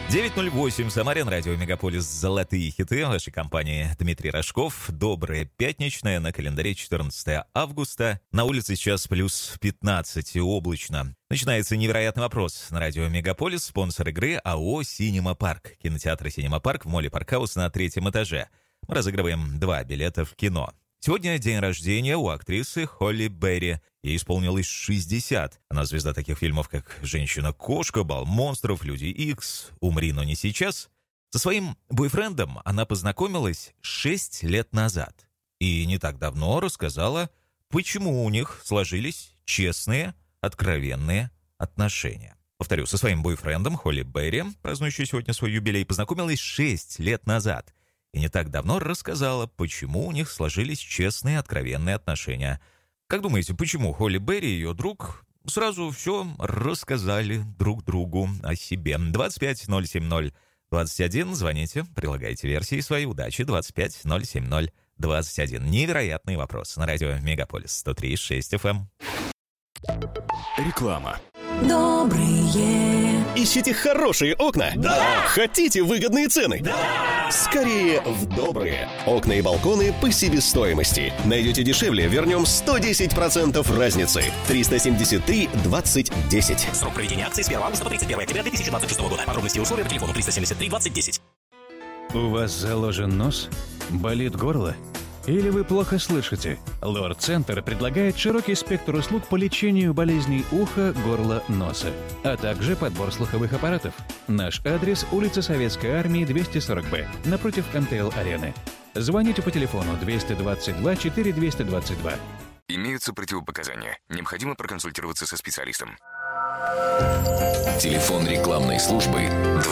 9:08. Самарин, радио «Мегаполис». Золотые хиты вашей компании. Дмитрий Рожков. Доброе пятничное. На календаре 14 августа. На улице сейчас плюс 15 и облачно. Начинается невероятный вопрос. На радио «Мегаполис» спонсор игры АО «Синема Парк». Кинотеатр «Синема Парк» в моле «Паркхаус» на 3-м этаже. Мы разыгрываем 2 билета в кино. Сегодня день рождения у актрисы Холли Берри. Ей исполнилось 60. Она звезда таких фильмов, как «Женщина-кошка», «Бал монстров», «Люди Икс», «Умри, но не сейчас». Со своим бойфрендом она познакомилась 6 лет назад. И не так давно рассказала, почему у них сложились честные, откровенные отношения. Повторю, со своим бойфрендом Холли Берри, празднующей сегодня свой юбилей, познакомилась 6 лет назад. И не так давно рассказала, почему у них сложились честные, откровенные отношения. Как думаете, почему Холли Берри и ее друг сразу все рассказали друг другу о себе? 25-070-21. Звоните, прилагайте версии своей удачи. 25-070-21. Невероятный вопрос. На радио «Мегаполис» 103,6 FM. Реклама. Добрые. Ищите хорошие окна? Да! Хотите выгодные цены? Да! Скорее в Добрые. Окна и балконы по себестоимости. Найдете дешевле, вернем 110% разницы. 373-20-10. Срок проведения акции с 1 августа по 31 октября 2026 года. Подробности и условия по телефону 373-20-10. У вас заложен нос? Болит горло? Или вы плохо слышите? Лор-центр предлагает широкий спектр услуг по лечению болезней уха, горла, носа, а также подбор слуховых аппаратов. Наш адрес – улица Советской Армии, 240Б, напротив МТЛ-арены. Звоните по телефону 222-4222. Имеются противопоказания. Необходимо проконсультироваться со специалистом. Телефон рекламной службы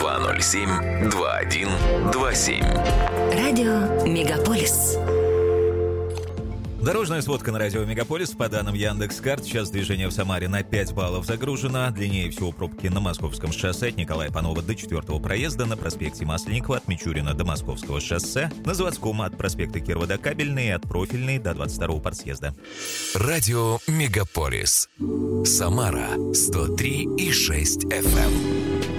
207-2127. Радио «Мегаполис». Дорожная сводка на радио «Мегаполис». По данным Яндекс.Карт, сейчас движение в Самаре на 5 баллов загружено. Длиннее всего пробки на Московском шоссе от Николая Панова до 4-го проезда, на проспекте Масленникова от Мичурина до Московского шоссе, на Заводском от проспекта Кирова до Кабельной и от Профильной до 22-го подъезда. Радио «Мегаполис». Самара 103,6 FM.